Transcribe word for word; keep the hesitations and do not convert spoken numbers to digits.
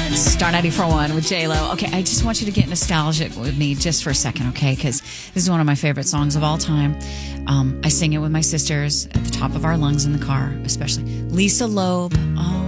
Star ninety-four point one with J-Lo. Okay, I just want you to get nostalgic with me just for a second, okay? Because this is one of my favorite songs of all time. Um, I sing it with my sisters at the top of our lungs in the car, especially. Lisa Loeb. Oh,